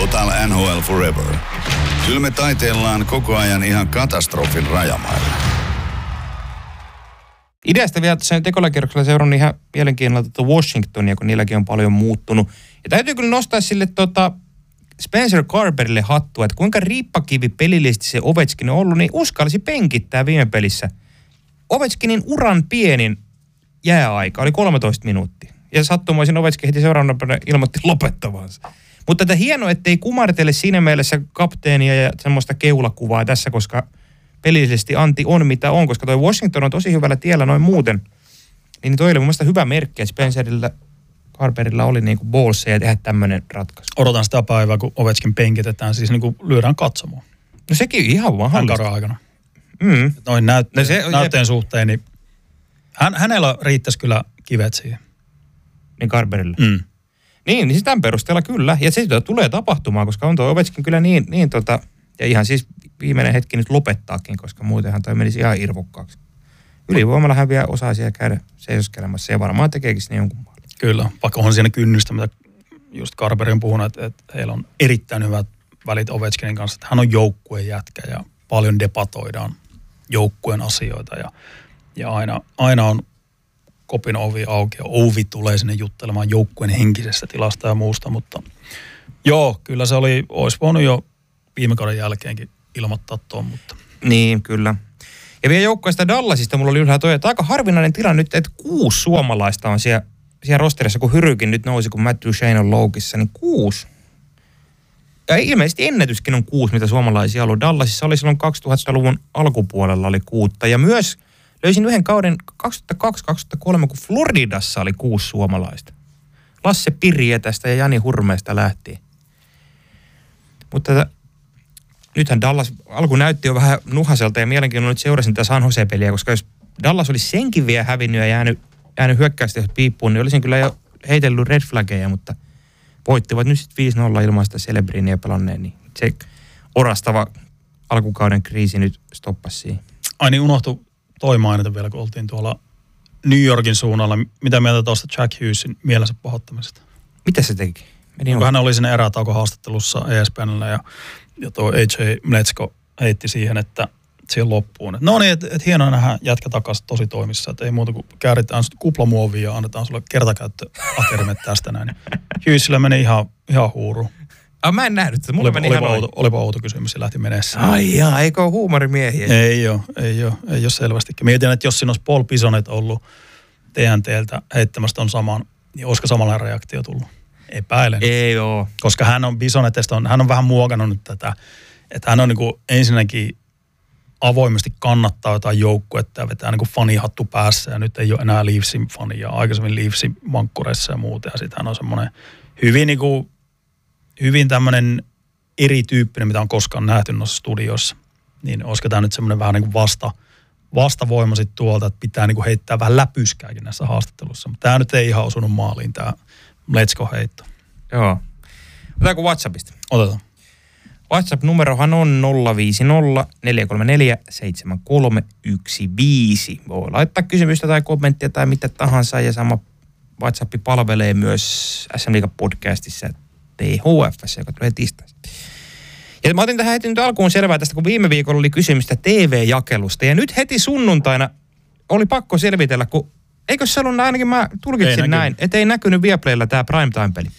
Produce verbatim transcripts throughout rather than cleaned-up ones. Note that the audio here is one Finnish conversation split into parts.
Total N H L Forever. Kyllä me taiteillaan koko ajan ihan katastrofin rajamailla. Ideasta vielä tässä nyt ekolakierroksella seurannut ihan mielenkiinnolla tuota Washingtonia, kun niilläkin on paljon muuttunut. Ja täytyy kyllä nostaa sille tota Spencer Carperille hattua, että kuinka riippakivi pelillisesti se Ovechkin on ollut, niin uskalsi penkittää viime pelissä. Ovechkinin uran pienin jääaika oli kolmetoista minuuttia. Ja sattumoisin Ovechkin heti seuraavana ilmoitti lopettavansa. Mutta tätä hienoa, ettei kumartele siinä mielessä kapteenia ja semmoista keulakuvaa tässä, koska pelillisesti anti on mitä on, koska toi Washington on tosi hyvällä tiellä noin muuten. Niin toi oli mun mielestä hyvä merkki, että Spencerillä, Carperilla oli niinku ballseja tehdä tämmöinen ratkaisu. Odotan sitä päivää, kun Ovechkin penkitetään, siis niinku lyödään katsomaan. No sekin ihan mahdollista. Hän aikana. Mm. Noin näytteen, no se, näytteen se, suhteen, niin hän, hänellä riittäisi kyllä kivet siihen. Niin Carperilla. Mm. Niin, niin tämän perusteella kyllä. Ja se tulee tapahtumaan, koska on tuo Ovechkin kyllä niin, niin tota, ja ihan siis viimeinen hetki nyt lopettaakin, koska muutenhan toi menisi ihan irvokkaaksi. Ylivoimalla hän vielä osaa siellä käydä seisoskelemassa ja varmaan tekeekin sinne jonkun maalin. Kyllä, vaikka on siinä kynnystä, mitä just Carper on puhunut, että, että heillä on erittäin hyvät välit Ovechkinin kanssa, että hän on joukkueen jätkä ja paljon debatoidaan joukkueen asioita ja, ja aina, aina on kopin ovi auki ja ovi tulee sinne juttelemaan joukkueen henkisestä tilasta ja muusta, mutta joo, kyllä se oli, olisi voinut jo viime kauden jälkeenkin ilmoittaa tuon, mutta... Niin, kyllä. Ja vielä joukkueesta Dallasista mulla oli ylhäällä toi, että aika harvinainen tilanne nyt, että kuusi suomalaista on siellä, siellä rosterissa, kun Hyrykin nyt nousi, kun Matthew Shane on loukissa, niin kuusi. Ja ilmeisesti ennätyskin on kuusi, mitä suomalaisia on ollut. Dallasissa oli silloin kaksituhattaluvun alkupuolella oli kuutta. Ja myös löysin yhden kauden kaksituhattakaksi kaksituhattakolme, kun Floridassa oli kuusi suomalaista. Lasse Pirietästä ja Jani Hurmeesta lähtien. Mutta nythän Dallas alku näytti jo vähän nuhaselta ja mielenkiinnolla nyt seurasin tätä San Jose-peliä, koska jos Dallas olisi senkin vielä hävinnyt ja jäänyt, jäänyt hyökkäystä piippuun, niin olisin kyllä jo heitellyt red flaggeja, mutta voittivat nyt sitten viisi nolla ilman sitä Celebrinia pelanneen, niin se orastava alkukauden kriisi nyt stoppasi siihen. Ai niin, unohtui toi mainita vielä, kun oltiin tuolla New Yorkin suunnalla. Mitä mieltä tuosta Jack Hughesin mielensä pahoittamisesta? Mitä se teki? Kun hän oli siinä erätaukohaastattelussa E S P N:llä ja, ja tuo A J Mletsko heitti siihen, että siihen loppuun. Et no niin, että et hienoa nähdä jätkä takaisin tosi toimissa, että ei muuta kuin kääritään kuplamuovia ja annetaan sulle kertakäyttöakerimet tästä näin. Hughesillä meni ihan, ihan huuru. Ah, mä en nähnyt sitä. Mulla olipa, meni olipa, ihan outo, olipa outo kysymys, se lähti menessä. Ai jaa, eikö ole huumorimiehiä? Ei ole, ei ole, ei ole selvästikin. Mietin, että jos siinä olisi Paul Pisonet ollut T N T:ltä heittämästä on saman, niin olisiko samanlainen reaktio tullut? Epäilen. Ei oo. Koska hän on Bisonetesta, on, hän on vähän muokannut nyt tätä, että hän on niin kuin ensinnäkin avoimesti kannattaa jotain joukkuetta ja vetää niin kuin fanihattu päässä ja nyt ei ole enää Leafsin fani ja aikaisemmin Leafsin vankkureissa ja muuta. Ja sitten hän on semmoinen hyvin, niin kuin, hyvin tämmöinen erityyppinen, mitä on koskaan nähty noissa studioissa. Niin olisiko tämä nyt semmoinen vähän niin kuin vasta, vastavoima sitten tuolta, että pitää niin kuin heittää vähän läpyskääkin näissä haastattelussa. Mutta tämä nyt ei ihan osunut maaliin tämä Mletsko heitto. Joo. Otetaanko WhatsAppista? Otetaan. WhatsApp-numerohan on nolla viisi nolla neljä kolme neljä seitsemän kolme yksi viisi. Voi laittaa kysymystä tai kommenttia tai mitä tahansa. Ja sama WhatsApp palvelee myös S M Liigan podcastissa T H F:ssä, joka tulee tiistaista. Ja mä otin tähän heti nyt alkuun selvää tästä, kun viime viikolla oli kysymystä T V-jakelusta. Ja nyt heti sunnuntaina oli pakko selvitellä, kun eikö se ollut, ainakin mä tulkitsin näin, että ei näkynyt Viaplaylla tämä primetime-peli.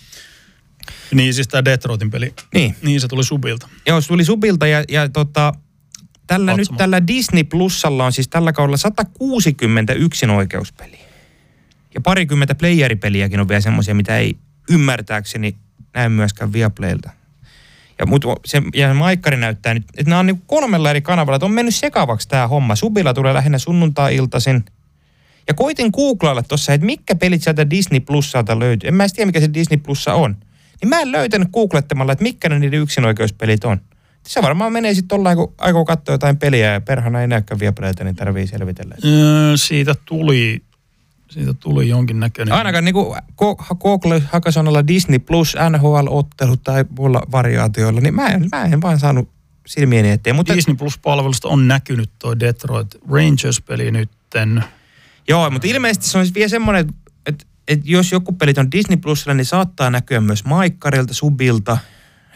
Niin, siis tämä Detroitin peli. Niin. Niin, se tuli Subilta. Joo, se tuli Subilta ja, ja tota, tällä Katsoma. Nyt tällä Disney Plusalla on siis tällä kaudella sata kuusikymmentä yksinoikeuspeliä. Ja parikymmentä playeripeliäkin on vielä semmoisia, mitä ei ymmärtääkseni näy myöskään Viaplaylta. Ja, mut se, ja maikkari näyttää nyt, että nämä on niin kolmella eri kanavalla, että on mennyt sekavaksi tämä homma. Subilla tulee lähinnä sunnuntai-iltaisin. Ja koitin googlailla tuossa, että mitkä pelit sieltä Disney Plusalta löytyy. En mä edes tiedä, mikä se Disney Plussa on. Niin mä en löytänyt googlettamalla, että mitkä ne niiden yksinoikeuspelit on. Se varmaan menee sitten tuolla, kun aikoo katsoa jotain peliä ja perhana ei näykään Viaplayta, niin tarvii selvitellä. Öö, siitä tuli, siitä tuli jonkin näköinen. Ainakaan niin kuin Google hakasanalla Disney Plus, N H L-ottelu tai muilla variaatioilla, niin mä en, mä en vaan saanut silmieni eteen. Mutta Disney Plus-palvelusta on näkynyt toi Detroit Rangers-peli nytten. Joo, mutta ilmeisesti se on vielä semmoinen, että, että jos joku pelit on Disney Plusilla, niin saattaa näkyä myös maikkarilta, Subilta.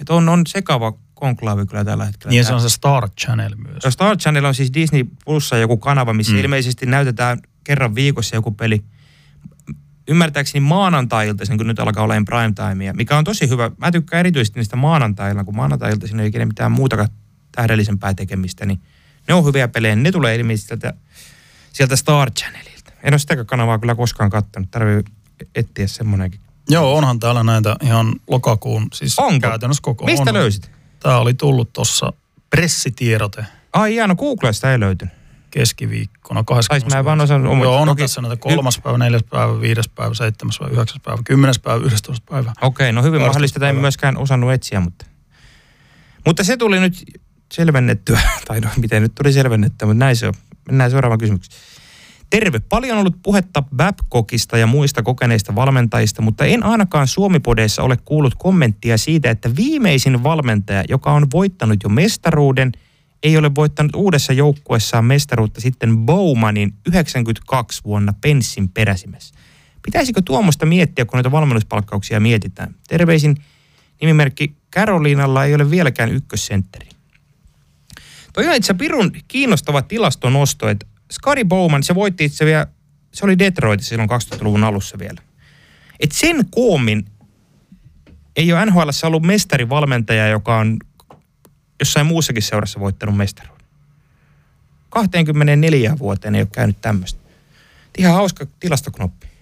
Että on, on sekava konklaavi kyllä tällä hetkellä. Niin se on se Star Channel myös. Ja Star Channel on siis Disney Plussa joku kanava, missä mm. ilmeisesti näytetään kerran viikossa joku peli. Ymmärtääkseni maanantai-iltaisin, kun nyt alkaa olemaan primetimea, mikä on tosi hyvä. Mä tykkään erityisesti niistä maanantai-illan, kun maanantai-iltaisin ei ikinä mitään muutakaan tähdellisempää tekemistä, niin ne on hyviä pelejä. Ne tulee ilmeisesti sieltä, sieltä Star Channelilta. En ole sitäkään kanavaa kyllä koskaan katsonut. Tarvii etsiä semmoinenkin. Joo, onhan täällä näitä ihan lokakuun, siis Onko? Käytännössä koko. Mistä on. löysit? Tää oli tullut tuossa pressitiedote. Ai jaa, no Googlesta ei löytynyt. Keskiviikkona, kahdeskymmenes Mä en vaan osannut. Joo, on tässä näitä kolmas päivä, neljäs päivä, viides päivä, seitsemäs päivä, yhdeksäs päivä, kymmenes päivä, yhdestoista päivä. Okei, okay, no hyvin mahdollista, en myöskään osannut etsiä, mutta... Mutta se tuli nyt selvennettyä, tai no miten nyt tuli selvennettyä, mutta näin se on. Mennään seuraavaan kysymykseen. Terve, paljon on ollut puhetta Babcockista ja muista kokeneista valmentajista, mutta en ainakaan Suomi-podeissa ole kuullut kommenttia siitä, että viimeisin valmentaja, joka on voittanut jo mestaruuden, ei ole voittanut uudessa joukkueessaan mestaruutta sitten Bowmanin yhdeksänkymmentäkaksi vuonna Penssin peräsimessä. Pitäisikö tuommoista miettiä, kun noita valmennuspalkkauksia mietitään? Terveisin nimimerkki Carolinalla ei ole vieläkään ykkössentteri. Toi on itse pirun kiinnostava tilastonosto, että Scotty Bowman, se voitti itse vielä, se oli Detroitissa silloin kaksituhattaluvun alussa vielä. Et sen koommin ei ole N H L:ssä ollut mestarivalmentaja, joka on jossain muussakin seurassa voittanut mestaruuden. kaksikymmentäneljä vuoteen ei ole käynyt tämmöistä. Ihan hauska tilastoknoppi.